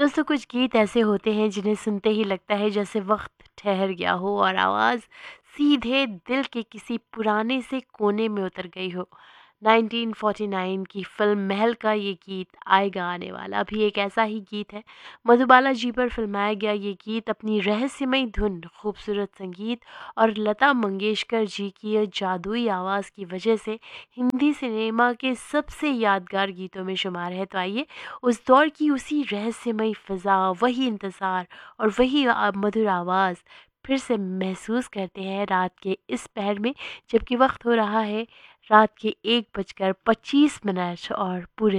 दोस्तों कुछ गीत ऐसे होते हैं जिन्हें सुनते ही लगता है जैसे वक्त ठहर गया हो और आवाज़ सीधे दिल के किसी पुराने से कोने में उतर गई हो। 1949 की फिल्म महल का ये गीत आएगा आने वाला भी एक ऐसा ही गीत है। मधुबाला जी पर फिल्माया गया ये गीत अपनी रहस्यमय धुन, खूबसूरत संगीत और लता मंगेशकर जी की ये जादुई आवाज़ की वजह से हिंदी सिनेमा के सबसे यादगार गीतों में शुमार है। तो आइए उस दौर की उसी रहस्यमय फ़िज़ा, वही इंतज़ार और वही मधुर आवाज़ फिर से महसूस करते हैं रात के इस पहर में, जबकि वक्त हो रहा है रात के 1 बजकर 25 मिनट और पूरे